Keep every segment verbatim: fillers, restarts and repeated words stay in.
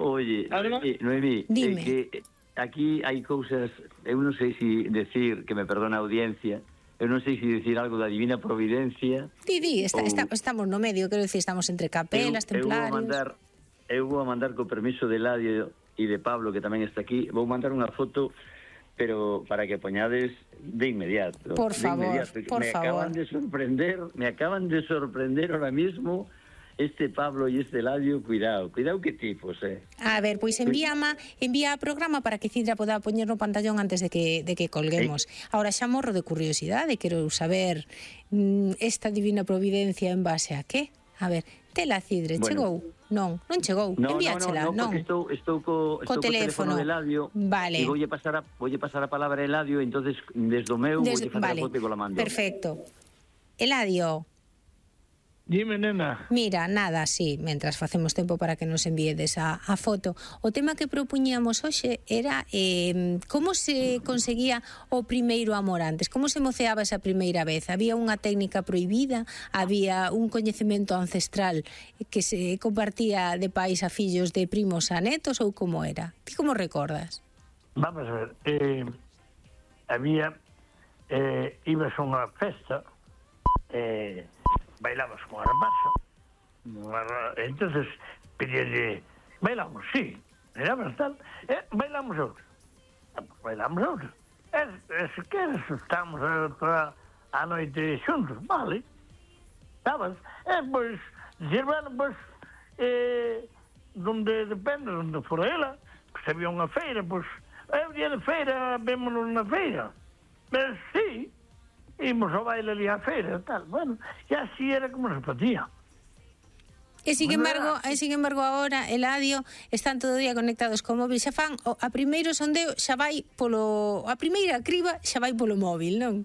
Oye, Noemí, Noemí, Dime. É que aquí hai cousas, eu non sei se decir, que me perdona a audiencia, eu non sei se decir algo da Divina Providencia. Di, di, está, ou... está, estamos no medio, quero decir, estamos entre capelas, eu, eu vou templarios... mandar, eu vou mandar co permiso de Eladio e de Pablo, que tamén está aquí, vou mandar unha foto, pero para que poñades de inmediato. Por favor, de inmediato. por me favor. acaban de sorprender, me acaban de sorprender ahora mismo este Pablo e este Eladio, cuidado, cuidado que tipos, eh. A ver, pois envíama, envía a programa para que Cidra poda poñer no pantallón antes de que de que colguemos. Ahora xa morro de curiosidade, quero saber mm, esta divina providencia en base a que? A ver, tela Cidre, bueno. Chegou? Non, non chegou. No, Envíachela, no, no, no, porque estou, estou co, co estou teléfono. co teléfono de Eladio. Vale. E voulle pasar a, voulle pasar a palabra a Eladio, entonces desde o meu Des, voulle facer vale. a foto e la mando. Perfecto. Eladio. Dime, nena. Mira, nada, sí, mentras facemos tempo para que nos envíedes a, a foto. O tema que propuñamos hoxe era eh, como se conseguía o primeiro amor antes, como se moceaba esa primeira vez. Había unha técnica prohibida, había un coñecemento ancestral que se compartía de pais a fillos, de primos a netos, ou como era? Ti como recordas? Vamos a ver, eh, había, eh, ibas a unha festa, eh, bailabas con a rapaza, entonces pedíalle, bailamos, sí, bailamos tal, eh, bailamos outro, bailamos outro, e, e se queres, estamos a, toda a noite xuntos, vale, estabas, e pois, dicir, bueno, pois, eh, donde depende, donde fora ela, pois había unha feira, pois, é o día de feira, vémonos na feira, pero sí, imos ao baile ali á feira, tal, bueno, e así era como se facía. E sin embargo, e sin embargo agora, Eladio, están todo o día conectados co móvil, xa fan, o, a primeiro sondeo xa vai polo, a primeira criba xa vai polo móvil, non?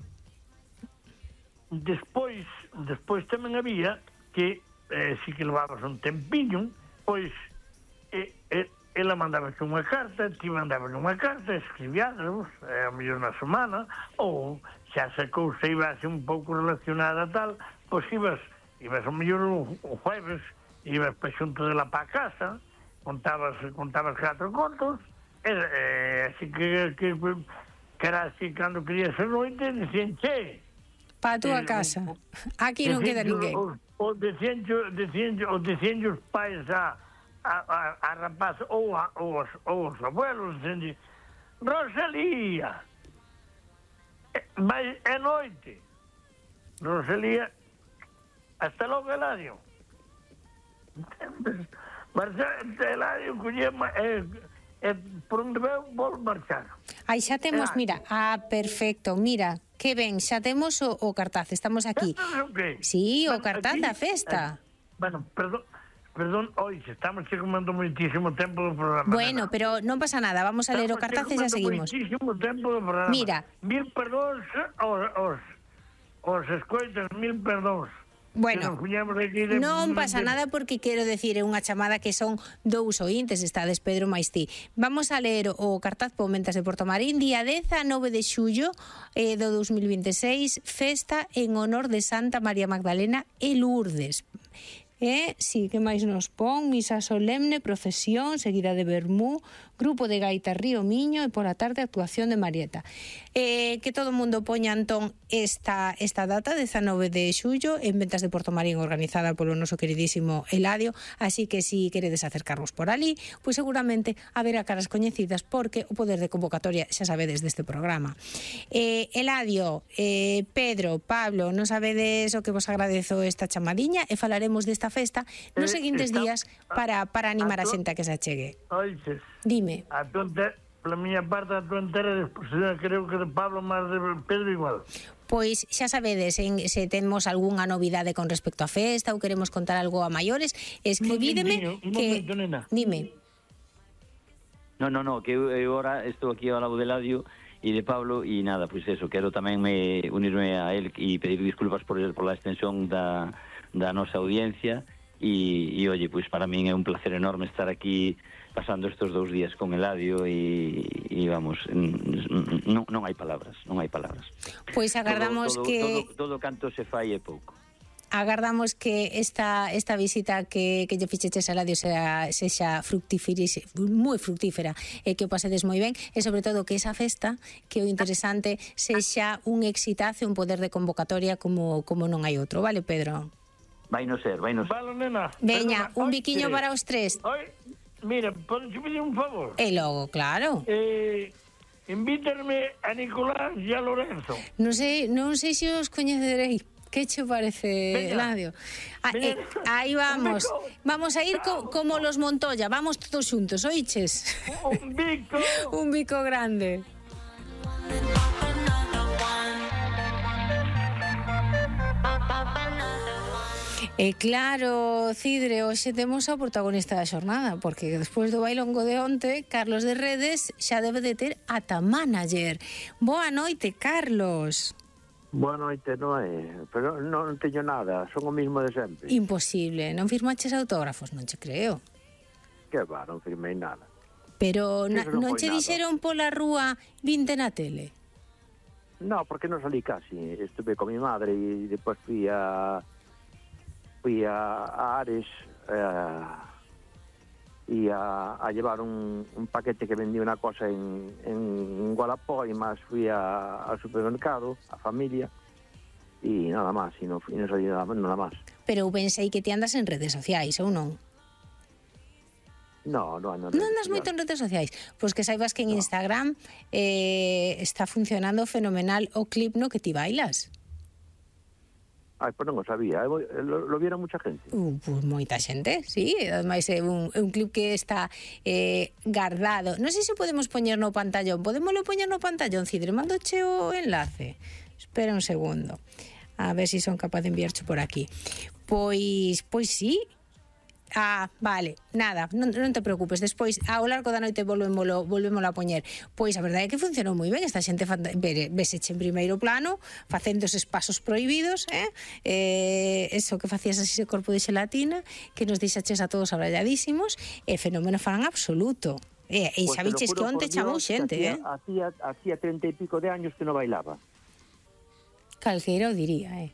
Despois, despois tamén había que, eh, si que levabas un tempiño, pois, eh, eh, ela mandaba unha carta, ti mandabas unha carta, escribíamos, eh, a mellor na semana, ou xa se cousa iba así un pouco relacionada tal, pois ibas, ibas a mellor o jueves, ibas pa xunto de la pa casa, contabas, contabas catro contos, e, eh, así que, que, que era así, cando querías a noite, dicían, che, pa a túa eh, casa, aquí non queda ninguén. O dicían os pais a A, a, a rapaz ou, a, ou, os, ou os abuelos dicen, Rosalía, vai é noite, Rosalía, hasta logo, Eladio. Marchar, Eladio, collía, eh, eh, por onde veu, vou marchar. Aí xa temos, Eladio. Mira, ah, perfecto, mira, que ben, xa temos o, o cartaz, estamos aquí. Okay. Sí, o bueno, cartaz aquí, da festa. Eh, bueno, perdón, Perdón, oi, estamos che comendo moitísimo tempo do programa. Bueno, nena. Pero non pasa nada, vamos a ler o cartaz e xa seguimos. Moitísimo tempo do programa. Mira. Mil perdóns aos, aos, aos escoitas, mil perdóns. Bueno, de... non pasa nada porque quero decir, é unha chamada que son dous ointes, estades Pedro máis ti. Vamos a ler o cartaz por Mentas de Portomarín, día dezanove de xullo eh, do dos mil vinte e seis, festa en honor de Santa María Magdalena e Lourdes. E, si, que máis nos pon? Misa solemne, procesión, seguida de vermú, grupo de gaita Río Miño e pola tarde actuación de Marieta. Eh, que todo o mundo poña entón esta, esta data, dezanove de xullo, en Ventas de Portomarín, organizada polo noso queridísimo Eladio, así que si queredes acercarvos por ali, pois seguramente haberá caras coñecidas, porque o poder de convocatoria xa sabedes deste programa. Eh, Eladio, eh, Pedro, Pablo, non sabedes o que vos agradezo esta chamadiña e falaremos desta festa nos eh, seguintes está, días para, para animar a, a xente a que se achegue. Oices, dime. A tu ente, pela miña parte, a tu entera disposición, creo que de Pablo máis de Pedro igual. Pois xa sabedes, en, se temos algunha novidade con respecto á festa ou queremos contar algo a maiores, escribídeme un que... momento, nena. Dime. No, no, no, que eu agora estou aquí ao lado de Eladio e de Pablo e nada, pois eso, quero tamén me unirme a él e pedir disculpas por, por la extensión da, da nosa audiencia e, e oye, pois para min é un placer enorme estar aquí pasando estes dous días con Eladio e, e vamos, non, non hai palabras, non hai palabras. Pois agardamos todo, todo, que... Todo, todo canto se fai é pouco. agardamos que esta esta visita que, que lle fixeches a radio sea, sexa fructífera, moi fructífera, e que o pasedes moi ben, e sobre todo que esa festa, que o interesante sexa un exitazo, un poder de convocatoria como, como non hai outro, vale, Pedro? Vai no ser, vai no ser. Vale, nena. Veña, un Oye, biquiño para os tres. Oye, mira, podes pedir un favor? E logo, claro. Eh, invítarme a Nicolás e a Lorenzo. Non sei, non sei se os coñecerei. Que che parece, Veña. Eladio? Ah, Veña. eh, aí vamos. Un bico. Vamos a ir co, como los Montoya. Vamos todos xuntos, oiches? Un bico. Un bico grande. E claro, Cidre, hoxe temos ao protagonista da xornada, porque despois do bailongo de onte, Carlos de Redes xa debe de ter ata manager. Boa noite, Carlos. Boa noite, non é? Pero non teño nada, son o mismo de sempre. Imposible, non firmaches autógrafos, non che creo. Que va, non firmei nada. Pero na, Eso non non foi che nada. dixeron pola rúa vinte na tele? No, porque non salí casi. Estuve con mi madre e depois fui a... fui a, a Ares eh, e a, a llevar un, un paquete que vendía una cosa en, en Gualapó, e máis fui a, al supermercado, a familia, e nada máis, e non, fui, non salí nada, nada máis. Pero eu pensei que te andas en redes sociais, ou non? No, no, no, Non andas moito en redes sociais? Pois que saibas que en No. Instagram eh, está funcionando fenomenal o clip no que ti bailas. Ai, pois non o sabía, eh, lo, lo viera mucha gente. Uh, pues moita xente, sí. Ademais é un, é un clip que está eh, guardado. Non sei se podemos poñer no pantallón. Podémoslo poñer no pantallón, Cidre? Mandoche o enlace. Espera un segundo. A ver se si son capaz de enviarche por aquí. Pois, pois sí. Ah, vale, nada, non, non te preocupes. Despois, ao largo da noite volvémolo, volvémolo a poñer. Pois a verdade é que funcionou moi ben. Esta xente veseche en primeiro plano, facendo eses pasos prohibidos, eh? eh eso que facías así ese corpo de xelatina, que nos deixaches a todos abralladísimos, e fenómeno fan absoluto. E, e Pues xa viches que onte chamou xente, eh? Hacía, hacía treinta y pico de años que no bailaba. Calqueira o diría, eh?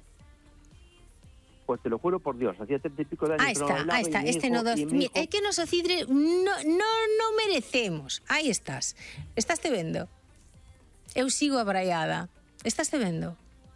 Pues te lo juro por Dios, hacía treinta y pico de años Ahí que no está, bailaba. ahí está, y mi este hijo- no dos. y mi hijo- É que nos o Cidre no, no, no merecemos. Aí estás. Estás te vendo? Eu sigo abraiada. Estás te vendo?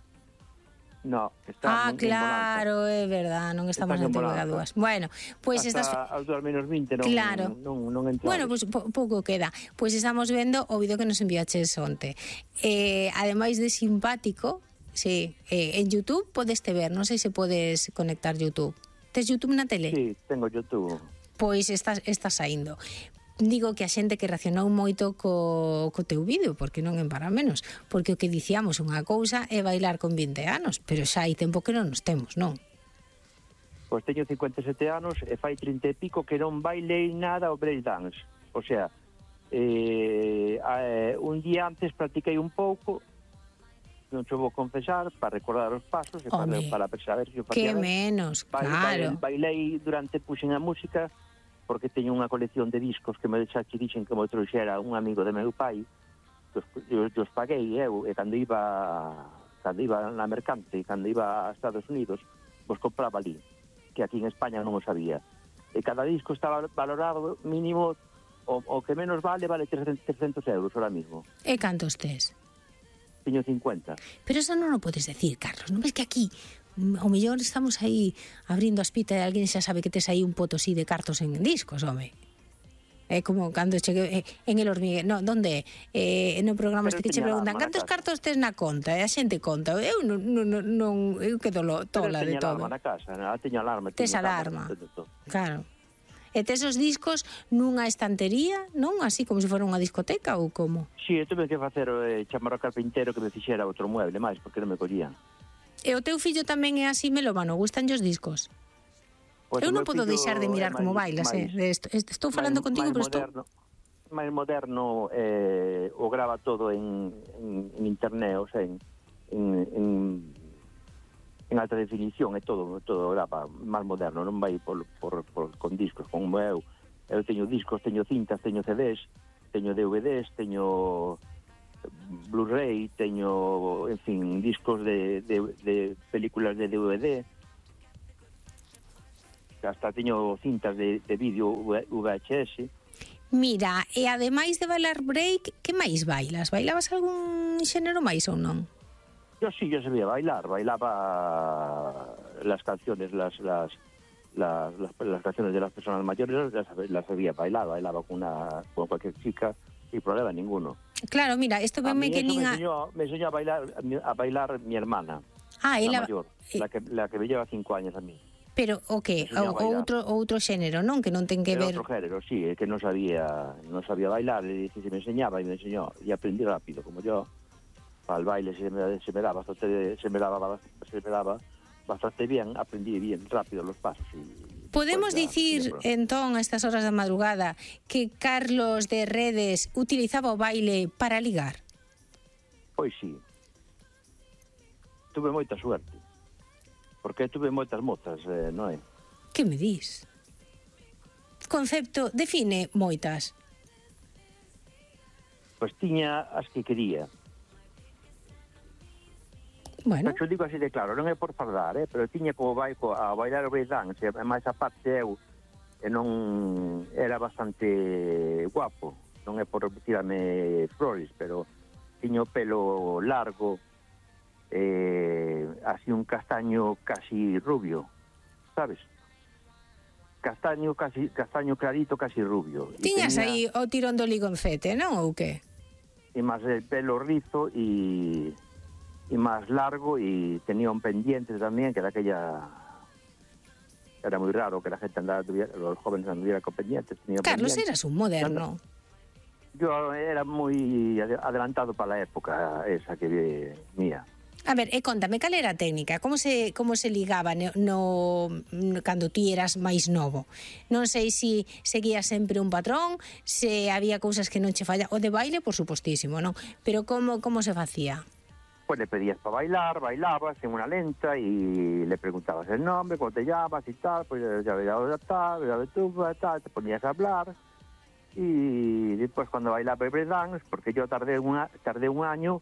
No, Ah, está en- en claro, é verdad, non estamos Estás en en T V Bonanza. dúas. Bueno, pois Hasta estás... as dúas menos vinte non, Claro. non, non entraba. Bueno, pois pues, pouco queda. Pois estamos vendo o vídeo que nos enviaches onte. Eh, ademais de simpático, sí, eh, en YouTube podes te ver, non sei se podes conectar YouTube. Tes YouTube na tele? Sí, tengo YouTube. Pois estás, estás saindo. Digo que a xente que reaccionou moito co, co teu vídeo, porque non en para menos, porque o que dicíamos unha cousa é bailar con vinte anos, pero xa hai tempo que non nos temos, non? Pois teño cincuenta e sete anos e fai trinta e pico que non bailei nada o breakdance. O sea, eh, eh, un día antes practiquei un pouco, non te vou confesar, para recordar os pasos e para, Home, para saber se o Que facía ben. menos, Baile- claro. Bailei durante puxen a música porque teño unha colección de discos que me deixaxe dixen que me trouxera un amigo de meu pai, que os, eu, eu os paguei eu, e cando iba cando iba na mercante, cando iba a Estados Unidos, vos compraba ali, que aquí en España non o sabía. E cada disco estaba valorado mínimo, o, o que menos vale, vale trescentos euros ahora mismo. E cantos tes? Teño cincuenta. Pero eso non o podes decir, Carlos. Non ves que aquí mm, ao mellor estamos aí abrindo as pitas e alguén xa sabe que tes aí un potosí de cartos en discos, home. É como cando chegue eh, en el hormiguero, no, donde eh, no programa este Pero que che teña preguntan alarma na cantos casa. cartos tes na conta, e a xente conta. Eu non non non, non eu quedo lo, Pero tola de teño todo. alarma na casa, na, teño alarma. Tes teño alarma. cámara, teño todo. Claro. E tes os discos nunha estantería, non? Así como se fora unha discoteca ou como? Si, sí, tuve que facer eh, chamar ao carpinteiro que me fixera outro mueble máis, porque non me collían. E o teu fillo tamén é así melómano, gustan os discos? Pois Eu o non meu podo fillo deixar de é mirar como máis- bailas, eh. máis- De esto. Estou falando máis- contigo, máis pero estou... moderno, máis moderno eh, o grava todo en, en, en internet, o sea, en, en, en, en alta definición, é todo, todo grava máis moderno, non vai por, por, por, con discos, como eu. Eu teño discos, teño cintas, teño C Ds, teño D V Ds, teño Blu-ray, teño, en fin, discos de, de, de películas de D V D, hasta teño cintas de, de vídeo V H S. Mira, e ademais de bailar break, que máis bailas? Bailabas algún xénero máis ou non? Yo sí, yo sabía bailar, bailaba las canciones, las las las, las, las canciones de las personas mayores, las, las sabía bailar, bailaba con una con cualquier chica sin problema ninguno. Claro, mira, esto venme que nin a... Me enseñó, me enseñó a bailar a bailar mi hermana, ah, la ela... mayor, la que, la que me lleva cinco años a mí. Pero o que o outro outro xénero, non, que non ten que ver. Outro género, sí, é que non sabía, non sabía bailar, e se me enseñaba e me enseñó e aprendí rápido, como yo. Para el baile se me, se me daba bastante, se me daba se me daba bastante bien, aprendí bien rápido los pasos y podemos pues, dicir ya, entón a estas horas da madrugada que Carlos de Redes utilizaba o baile para ligar? Pois sí. Tuve moita suerte. Porque tuve moitas mozas, eh, non é? Que me dis? Concepto, define moitas. Pois tiña as que quería. Bueno. Pero digo así de claro, non é por fardar, eh? Pero tiña como vai a bailar o breakdance, e máis a parte eu, e non era bastante guapo. Non é por tirarme flores, pero tiña o pelo largo, eh, así un castaño casi rubio, sabes? Castaño casi castaño clarito, casi rubio. Tiñas tenía... aí o tirón do ligoncete, non ou que? E máis el pelo rizo e e máis largo, e tenía un pendiente tamén, que era aquella... Era moi raro que la gente andara, tuviera, los jóvenes anduvieran con pendientes. Tenía Carlos, pendientes. eras un moderno. Yo era moi adelantado para a época esa que mía. A ver, e contame, cal era a técnica? Como se como se ligaba no, no cando ti eras máis novo? Non sei se seguías sempre un patrón, se había cousas que non che falla, o de baile, por supostísimo, non? Pero como como se facía? Pues le pedías para bailar, bailabas en una lenta y le preguntabas el nombre, cómo te llamas y tal, pues ya veía tal, ya veía tú, tal, te ponías a hablar. Y después cuando bailaba el breakdance, porque yo tardé una tardé un año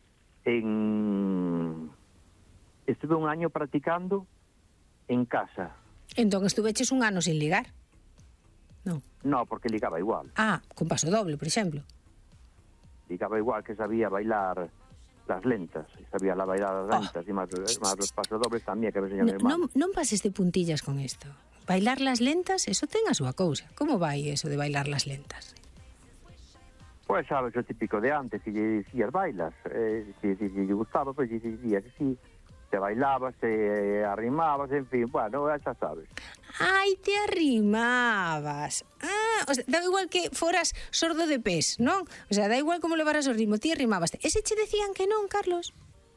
en... Estuve un año practicando en casa. Entón estuveches un ano sin ligar? Non. No, porque ligaba igual. Ah, con paso doble, por exemplo. Ligaba igual, que sabía bailar las lentas, sabía la bailar las lentas, oh. Y más, más los pasodobles tamén, que me enseñó mi hermano. Non, non pases de puntillas con isto. Bailar las lentas, eso ten a súa cousa. Como vai eso de bailar las lentas? Pues sabes, o típico de antes, si lle dicías bailas, eh, si, si, si lle gustaba, pues lle dicías que sí, te bailabas, te arrimabas, en fin, bueno, xa sabes. Ai, te arrimabas. Ah, o sea, da igual que foras sordo de pés, non? O sea, da igual como levaras o ritmo, ti arrimabaste. Ese che decían que non, Carlos?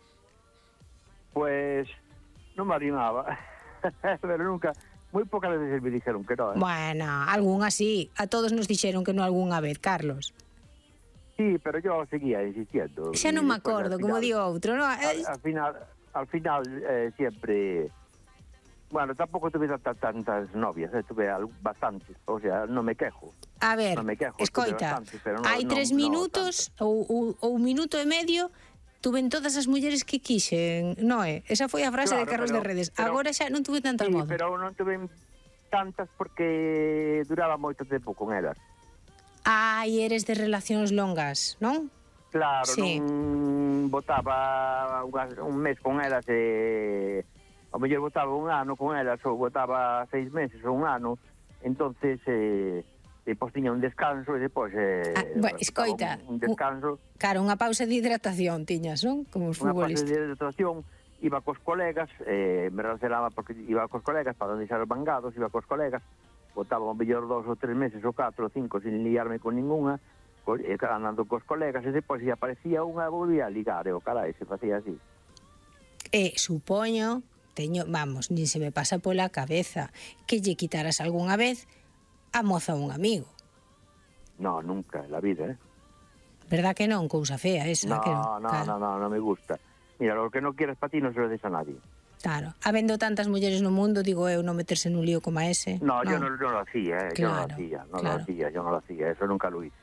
Pues non me arrimaba, pero nunca... Moi pocas veces me dixeron que non. Eh? Bueno, algún así. A todos nos dixeron que non algunha vez, Carlos. Sí, pero yo seguía insistiendo. Xa non me acordo, como digo outro, non? Al, al final, al final eh, siempre... Bueno, tampouco tuve tantas, tantas novias, eh, tuve bastantes, o sea, non me quejo. A ver, no me quejo, escoita, no, hai tres no, minutos no ou, ou, ou un minuto e medio, tuven todas as mulleres que quixen, non é? Esa foi a frase claro, de Carlos pero, de Redes. Pero, Agora xa non tuve tantas sí, modas. pero non tuve tantas porque duraba moito tempo con elas. Ai, eres de relacións longas, non? Claro, sí. Non botaba un mes con elas e... O mellor botaba un ano con elas ou botaba seis meses ou un ano, entonces eh, depois tiña un descanso e depois eh, ah, bueno, escoita, un, un descanso. Un, claro, unha pausa de hidratación tiñas, non? Como os futbolistas. Unha pausa de hidratación, iba cos colegas, eh, me relacionaba porque iba cos colegas para deixar os bangados, iba cos colegas, botaba un mellor dos ou tres meses ou catro ou cinco sin liarme con ninguna, andando cos colegas, e depois se aparecía unha volvía a ligar, e o carai, se facía así. E supoño... Teño, vamos, nin se me pasa pola cabeza que lle quitaras algunha vez a moza a un amigo. No, nunca, en la vida, ¿eh? Verdad que non? Cousa fea esa. No, que no, claro. no, no, no me gusta. Mira, lo que no quieres para ti no se lo des a nadie. Claro, habendo tantas mulleres no mundo, digo eu, non meterse nun lío como ese. No, no. yo no, no lo hacía, ¿eh? Claro, yo no lo hacía, no claro. lo hacía, yo no lo hacía, eso nunca lo hice.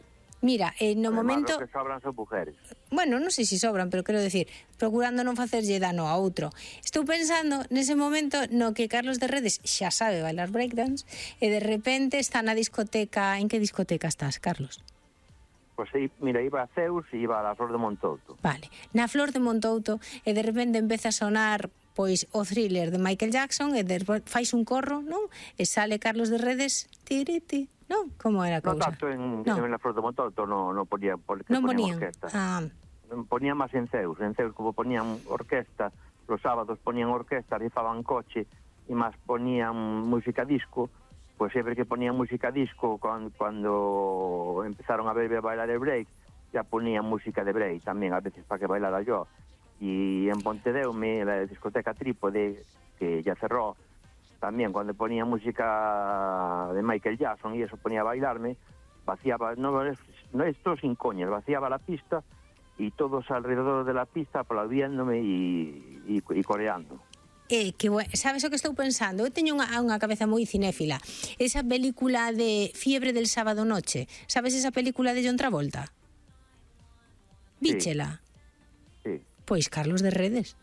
Mira, eh, no Además, momento... Además, que sobran son mujeres. Bueno, non sei se sobran, pero quero decir, procurando non facerlle dano a outro. Estou pensando nese momento no que Carlos de Redes xa sabe bailar breakdance e de repente está na discoteca. En que discoteca estás, Carlos? Pois pues, mira, iba a Zeus e iba a la Flor de Montouto. Vale, na Flor de Montouto e de repente empeza a sonar pois o Thriller de Michael Jackson e de, fais un corro, non? E sale Carlos de Redes, tiriti, non? Como era a cousa? Non tanto en, no. en la Flor de Montouto, non no ponía, porque non ponían ponían orquesta. Ah. Ponía máis en Zeus, en Zeus como ponían orquesta, los sábados ponían orquesta, rifaban coche e máis ponían música disco, pois sempre que ponían música disco cando, cando empezaron a ver a bailar el break, ya ponían música de break tamén, a veces para que bailara yo. Y en Pontedeume, la discoteca Trípode, que ya cerró, también cuando ponía música de Michael Jackson y eso ponía a bailarme, vaciaba, no, no esto sin coñas, vaciaba la pista y todos alrededor de la pista aplaudiéndome y, y, y coreando. Eh, que bueno, sabes o que estou pensando? Eu teño unha, unha cabeza moi cinéfila. Esa película de Fiebre del sábado noche, sabes esa película de John Travolta? Víchela? Sí. Pois Carlos de Redes.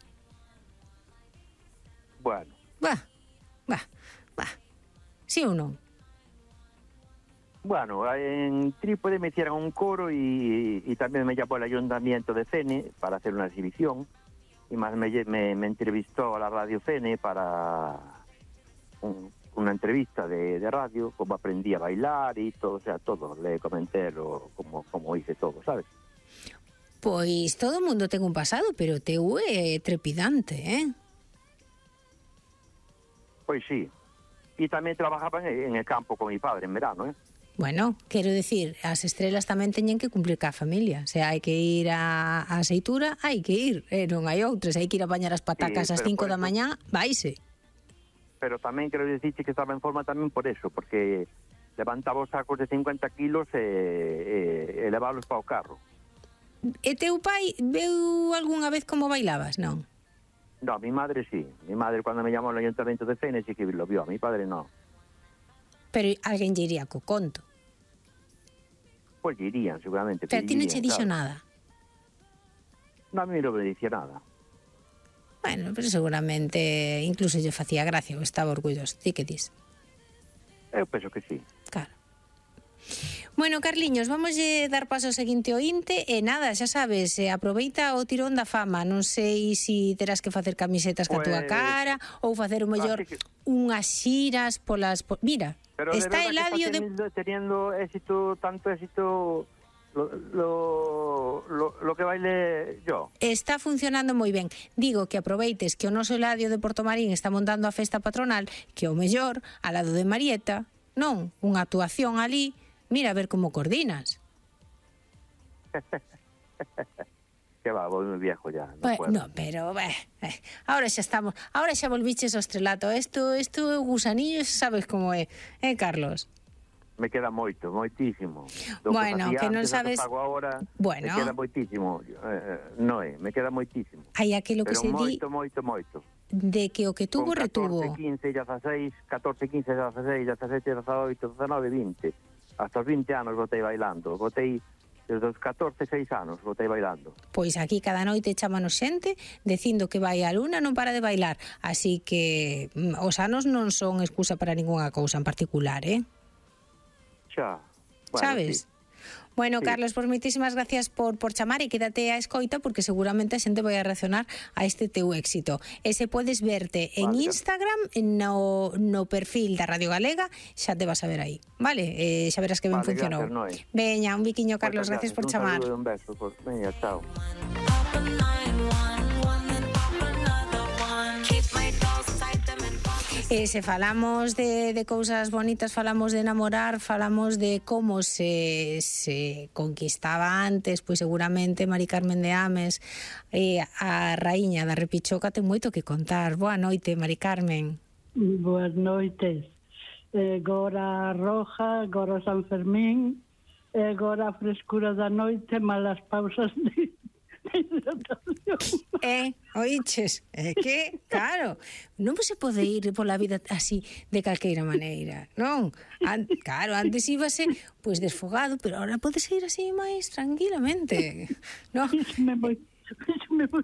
Bueno. Va, va, va. Sí ou non? Bueno, en Trípode me hicieron un coro y, y también me llamó el Ayuntamiento de Fene para hacer una exhibición y más me, me, me entrevistó a la Radio Fene para un, una entrevista de, de radio, como aprendí a bailar y todo, o sea, todo, le comenté lo, como, como hice todo, ¿sabes? Pois todo o mundo ten un pasado, pero teu é trepidante, eh? Pois sí. E tamén trabajaba en el campo con mi padre en verano, eh? Bueno, quero decir, as estrelas tamén teñen que cumplir ca familia. Se hai que ir a, a Seitura, hai que ir, eh, non hai outros. Hai que ir a bañar as patacas sí, ás cinco da mañá, vaise. Pero tamén quero dicirte que estaba en forma tamén por eso, porque levantaba os sacos de cincuenta kilos e, e, e levábalos para o carro. E teu pai veu algunha vez como bailabas, non? No, mi madre sí. Mi madre cuando me llamó al Ayuntamiento de Fene sí que lo vio, mi padre no. Pero alguén lle iría co conto. Pues irían, seguramente. Pero a ti non che dixo claro. nada? No, a mí non me dicía nada. Bueno, pero seguramente incluso lle facía gracia ou estaba orgulloso. Ti que dis? Eu penso que sí. Claro. Bueno, Carliños, vamos a dar paso ao seguinte ointe e nada, xa sabes, eh, aproveita o tirón da fama. Non sei se si terás que facer camisetas pues, ca túa cara ou facer o mellor que... unhas xiras polas... Po... Mira, pero está Eladio de... Teniendo, teniendo éxito, tanto éxito lo, lo, lo, lo que baile yo. Está funcionando moi ben. Digo que aproveites que o noso Eladio de Portomarín está montando a festa patronal, que o mellor, ao lado de Marieta, non, unha actuación ali. Mira a ver como coordinas. Que va, voy muy viejo ya. No, pues, no pero eh, eh, ahora xa estamos, ahora xa volviches ao estrelato. Esto, esto gusanillo, sabes como é, eh, Carlos? Me queda moito, moitísimo. Do bueno, que, que non sabes. Que agora, bueno, me queda moitísimo. Eh, no é, me queda moitísimo. Hai aquilo que pero se moito, di. moito, moito. De que o que tuvo retuvo. catorce, quince, dieciséis, catorce, quince, dieciséis, diecisiete, dieciocho, diecinueve, vinte. Hasta os vinte anos botei bailando. Botei desde os catorce, seis anos botei bailando. Pois aquí cada noite chamanos xente dicindo que vai a luna non para de bailar. Así que os anos non son excusa para ninguna cousa en particular, eh? Xa. Bueno, sabes? Sí. Bueno, sí. Carlos, pues moitísimas gracias por, por chamar e quédate a escoita porque seguramente a xente vai a reaccionar a este teu éxito. E se podes verte en vale. Instagram, no, no perfil da Radio Galega, xa te vas a ver aí, vale? Eh, xa verás que ben vale, funcionou. Gracias, no Veña, un biquiño, Carlos, gracias, gracias por un chamar. Un beso, pues, veña, chao. E se falamos de, de cousas bonitas, falamos de enamorar, falamos de como se, se conquistaba antes, pois seguramente Mari Carmen de Ames, eh, a raíña da Repichoca, ten moito que contar. Boa noite, Mari Carmen. Boas noites. Eh, gora roja, gora San Fermín, e gora a frescura da noite, malas pausas de, Eh, oíches, é que, claro, non se pode ir pola vida así de calqueira maneira, non? An, claro, antes íbase pois desfogado, pero ahora podes ir así máis tranquilamente, non? Iso me voi, iso me voi.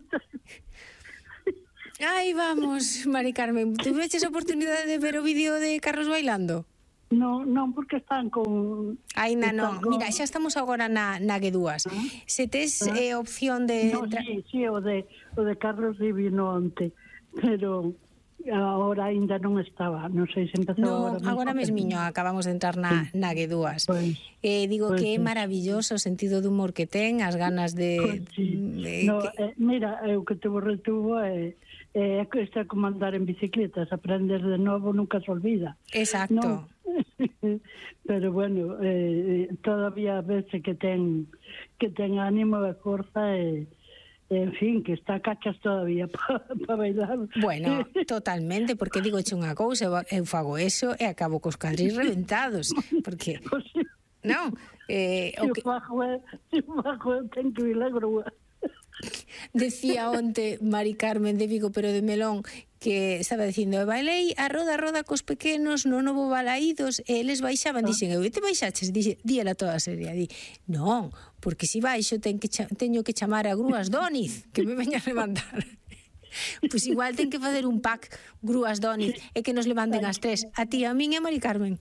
Ai, vamos, Mari Carmen, tuveches a oportunidade de ver o vídeo de Carlos bailando? Non, non, porque están con... Ainda non. Con... Mira, xa estamos agora na, na G dúas. Ah. Se tes ah. eh, opción de... No, sí, sí, o de, o de Carlos divino onte, pero agora ainda non estaba, non sei se empezou no, agora. agora mesmiño, acabamos de entrar na, na G dúas. Pues, eh, digo pues, que é maravilloso o sentido de humor que ten, as ganas de... Pues, sí. de no, que... eh, mira, o que tuvo retuvo é... Eh, é que está como andar en bicicleta, se aprendes de novo nunca se olvida. Exacto. No? Pero bueno, eh, todavía veces que ten que ten ánimo e forza e eh, en fin, que está cachas todavía para pa bailar. Bueno, totalmente, porque digo che unha cousa, eu fago eso e acabo cos cadris reventados, porque pues sí. Non, eh, o que... fago é, se fago ten que ir a grúa. Decía onte Mari Carmen de Vigo, pero de Melón, que estaba dicindo, bailei a roda a roda cos pequenos no novo Balaídos e eles baixaban, ah. dixen, eu, e te baixaches? Díela toda seria, di, non, porque se baixo ten que teño que chamar a grúas Doniz, que me veña a levantar. Pois pues igual ten que facer un pack grúas Doniz e que nos levanten as tres, a ti, a min e a Mari Carmen.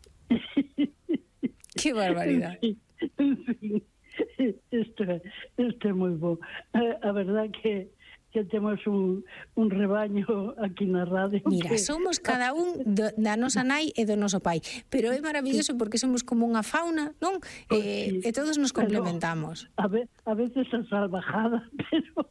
Que barbaridade. Isto é, isto é moi bo. A verdad que que temos un, un rebaño aquí na radio. Mira, que... somos cada un do, da nosa nai e do noso pai, pero é maravilloso porque somos como unha fauna, non? Pues eh, sí. E todos nos complementamos. Pero, a, ve, a veces a salvajada, pero...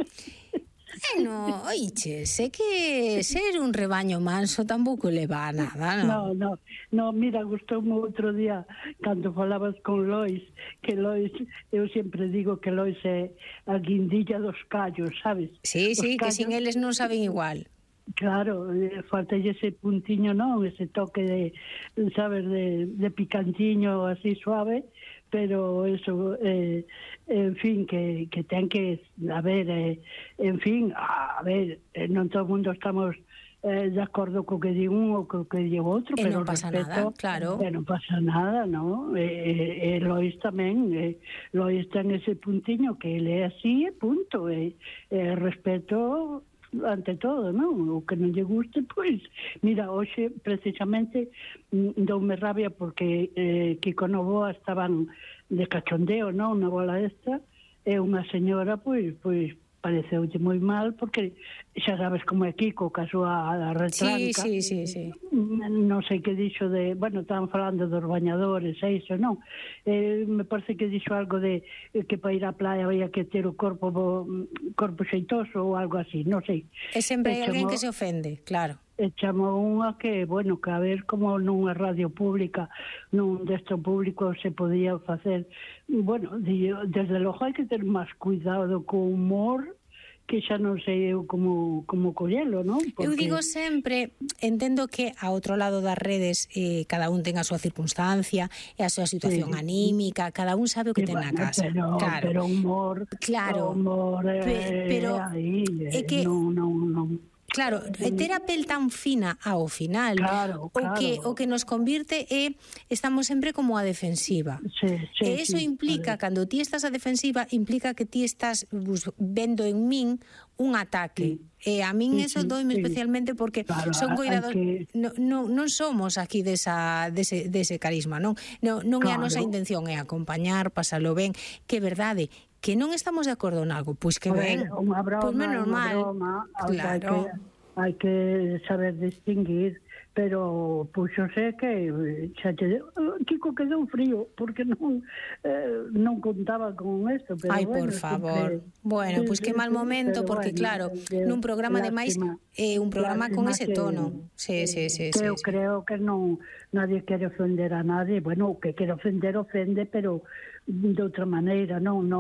Bueno, oiche, sé que ser un rebaño manso tampouco leva a nada, non? No, no, no, mira, gustoume outro día cando falabas con Lois, que Lois, eu sempre digo que Lois é a guindilla dos callos, sabes? Sí, sí, callos, que sin eles non saben igual. Claro, falta ese puntiño, non? Ese toque de, sabes, de, de picantiño así suave, pero eso, eh, en fin, que, que ten que, a ver, eh, en fin, a ver, eh, non todo o mundo estamos eh, de acordo co que di un ou co que di outro, e pero non pasa respeto, nada, claro. E non pasa nada, non? E, e, e Lois tamén, e, Lois ten ese puntiño que ele é así, e punto, e, e respeto ante todo, non? O que non lle guste, pois, mira, hoxe precisamente doume rabia porque eh, Kiko Novoa estaban de cachondeo, non? Na bola esta, e unha señora, pois, pois, pareceulle moi mal, porque xa sabes como é Kiko, ca súa retranca. Sí, sí, sí, sí. Non sei que dixo de... Bueno, estaban falando dos bañadores, e iso, non? Eh, me parece que dixo algo de que para ir á playa había que ter o corpo corpo xeitoso ou algo así, non sei. E sempre hai alguén que se ofende, claro. E chamou unha que, bueno, que a ver como nunha radio pública, nun desto público se podía facer, bueno, desde logo hai que ter máis cuidado co humor, que xa non sei eu como, como collelo, non? Porque... Eu digo sempre, entendo que a outro lado das redes eh, cada un ten a súa circunstancia e a súa situación sí. anímica, cada un sabe o que sí, ten bueno, na casa. Pero, claro. pero humor, claro. humor eh, Pe, pero aí, eh, é que non, non, non. Claro, ter a pel tan fina ao final, claro, claro. o que o que nos convirte é estamos sempre como a defensiva. Sí, sí, e iso sí, implica, vale. cando ti estás a defensiva, implica que ti estás vendo en min un ataque. Sí. E a min sí, eso doime sí, especialmente porque claro, son cuidados, que... no, no, non somos aquí desa, dese, dese carisma, non? Non, non claro. É a nosa intención, é acompañar, pasalo ben, que é verdade, que non estamos de acordo en algo, pois que ben, unha broma, pois menos mal, broma, claro. Hai que, hai que saber distinguir, pero puxo sé que xa te, Kiko quedou frío porque non eh, non contaba con isto, pero ai, bueno, por favor. Sempre, bueno, pois pues que mal momento, porque bueno, claro, de, nun programa de máis é eh, un programa con ese tono. Sí, sí, sí, sí. Eu sí, creo sí. que non nadie quere ofender a nadie, bueno, o que quere ofender ofende, pero de outra maneira, non non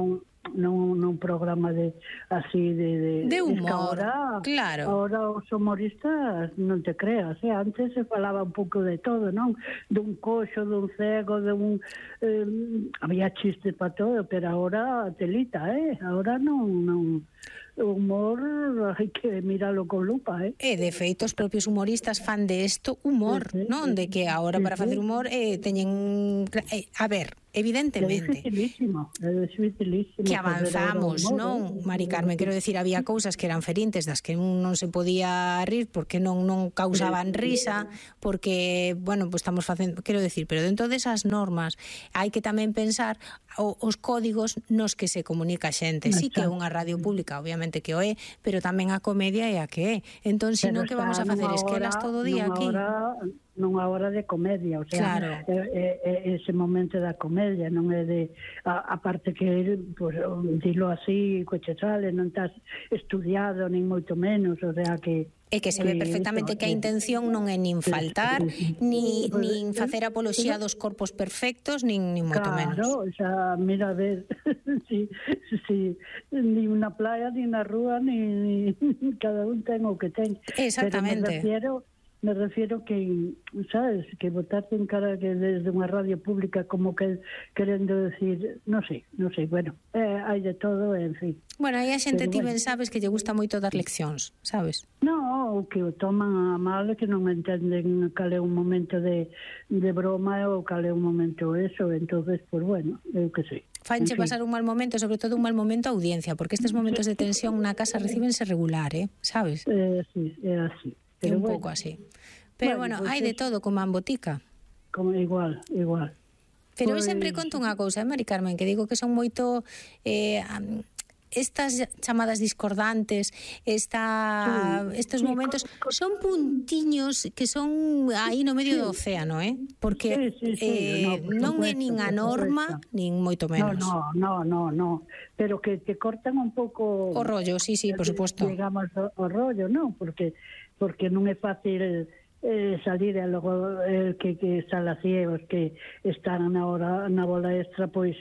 nun, nun programa de así de... De, de humor, ahora, claro. Ahora os humoristas, non te creas, eh? Antes se falaba un pouco de todo, non? Dun coxo, dun cego, dun... Eh, había chistes para todo, pero ahora telita, eh? Ahora non... non o humor hai que miralo con lupa, eh? E, de feito, os propios humoristas fan de isto humor, sí, sí, non? De que agora para facer humor eh, teñen... Eh, a ver, evidentemente... É dificilísimo, é dificilísimo. Que avanzamos, humor, non? Eh? Mari Carmen, quero decir, había cousas que eran ferintes das que non se podía rir porque non non causaban risa, porque, bueno, pues estamos facendo... Quero decir, pero dentro desas normas hai que tamén pensar o, os códigos nos que se comunica a xente. Sí que é unha radio pública, obviamente, que o é, pero tamén a comedia é a que é. Entón, se non, que vamos a facer esquelas todo o día aquí? Hora, nunha hora de comedia, o sea, claro. é, é, ese momento da comedia, non é de... A, a parte que, pues, dilo así, coche sale, non estás estudiado, nin moito menos, o sea, que... É que se ve perfectamente que a intención non é nin faltar, ni, nin facer apoloxía dos corpos perfectos, nin, nin moito menos. Claro, o sea, mira, a ver, si, si, ni unha playa, ni na rúa, ni, ni cada un ten o que ten. Exactamente. Pero me refiero... Me refiero que, sabes, que votarte en cara que desde unha radio pública como que querendo decir, non sei, non sei, bueno, eh, hai de todo, en fin. Bueno, aí a xente ti ben sabes que lle gusta moito dar leccións, sabes? No, o que o toman a mal, que non entenden cal é un momento de, de broma ou cal é un momento eso, entonces, pues bueno, eu que sei. Fanche pasar un mal momento, sobre todo un mal momento a audiencia, porque estes momentos de tensión na casa recíbense regular, eh, sabes? Eh, sí, é así. É un pouco así. Pero bueno, bueno pues hai de todo como en botica. Como igual, igual. Pero pues... eu sempre conto unha cousa, eh, Mari Carmen, que digo que son moito... Eh, estas chamadas discordantes, esta, sí, estos momentos, son puntiños que son aí no medio sí. do océano, eh? Porque sí, sí, sí, eh, no, non é nin a norma, nin moito menos. No, no, no, no, pero que te cortan un pouco... O rollo, sí, sí, por suposto. Digamos, o, o rollo, non? Porque porque non é fácil eh, salir e logo eh, que, que están as ciegos que están na, hora, na bola extra, pois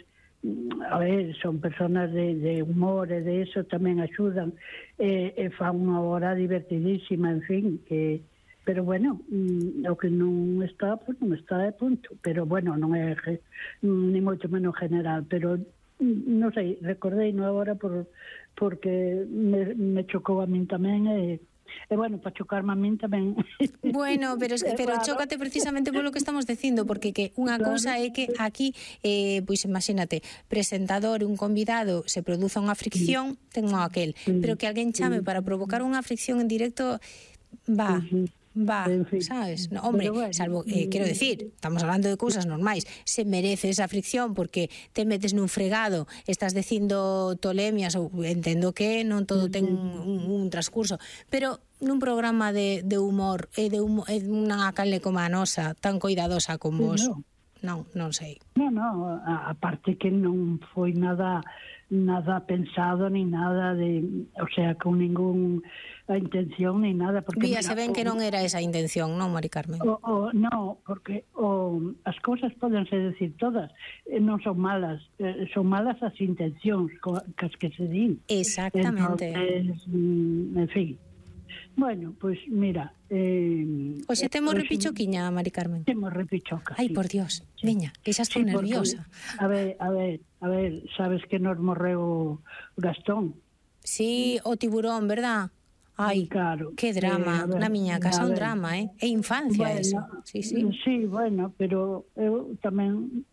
a ver, son personas de, de humor e de eso tamén axudan e, e fan unha hora divertidísima, en fin, que pero bueno, mm, o que non está, pois non está, é punto, pero bueno, non é ni moito menos general, pero non sei, recordei no agora por, porque me, me chocou a min tamén e E bueno, para chocarme a min tamén. Bueno, pero pero claro. Chócate precisamente polo que estamos dicindo, porque que unha claro. cousa é que aquí, eh, pois imagínate, presentador, un convidado, se produza unha fricción, sí. ten aquel, sí. pero que alguén chame sí. para provocar unha fricción en directo, va... Sí, sí. Va, en fin. ¿Sabes? No, hombre, bueno, salvo, eh, quero decir, estamos hablando de cousas normais, se merece esa fricción porque te metes nun fregado, estás dicindo tolemias, ou entendo que non todo ten un, un transcurso, pero nun programa de, de humor e de humo, e unha canle como a nosa, tan cuidadosa con vos, no. non, non sei. Non, non, a parte que non foi nada nada pensado, ni nada de, o sea, con ningún a intención ni nada, porque Vía, se ven o, que non era esa intención, non, Mari Carmen? O, o, no, porque o, as cousas podense decir todas, eh, non son malas, eh, son malas as intencións cas que se din. Exactamente. Entonces, mm, en fin. Bueno, pois pues, mira, eh, Oxe, temos pues, repichoquiña, Mari Carmen. Temos repichoca. Ai, sí. por Dios, sí. Veña, que xa estou sí, nerviosa. Porque, a ver, a ver, a ver, sabes que nos morreu Gastón? Sí, o tiburón, verdad? Ai, claro. Que drama, eh, ver, na miña casa un drama, eh? É infancia bueno, eso. Sí, sí. Sí, bueno, pero eu tamén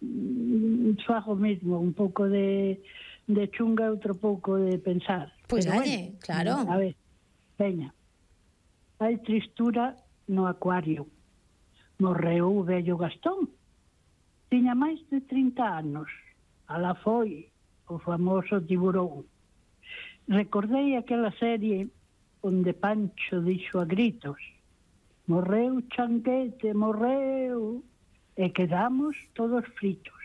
fago mismo un pouco de, de chunga e outro pouco de pensar. Pois pues dalle, bueno, claro. A ver, veña. Hai tristura no acuario. Morreu o vello Gastón. Tiña máis de trinta anos. Alá foi o famoso tiburón. Recordei aquela serie onde Pancho dixo a gritos: morreu Chanquete, morreu, e quedamos todos fritos.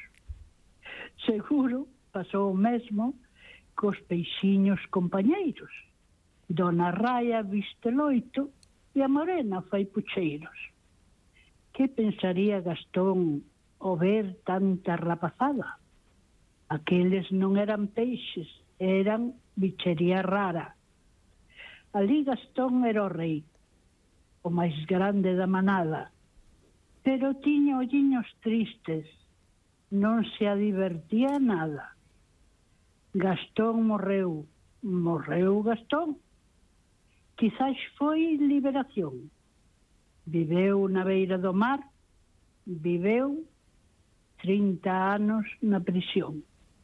Seguro pasou o mesmo cos peixiños compañeiros. Dona Raya viste loito e a Morena fai pucheiros. Que pensaría Gastón ao ver tanta rapazada? Aqueles non eran peixes, eran bichería rara. Ali Gastón era o rei, o máis grande da manada, pero tiña olliños tristes, non se a divertía nada. Gastón morreu, morreu Gastón. Quizás foi liberación. Viveu na beira do mar, viveu trinta anos na prisión.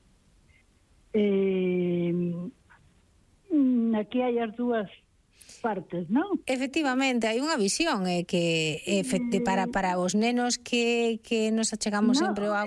Eh, aquí hai as dúas partes, non? Efectivamente, hai unha visión eh, que efecti, para para os nenos que, que nos achegamos no, sempre ao